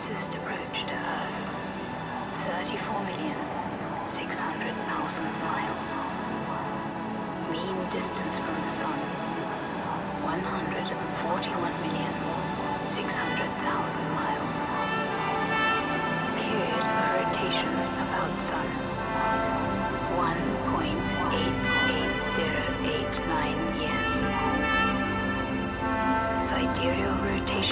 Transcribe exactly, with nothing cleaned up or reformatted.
closest approach to Earth, thirty-four million six hundred thousand miles. Mean distance from the Sun, one hundred forty-one million six hundred thousand miles. Period of rotation about Sun, one point eight eight zero eight nine years. Sidereal rotation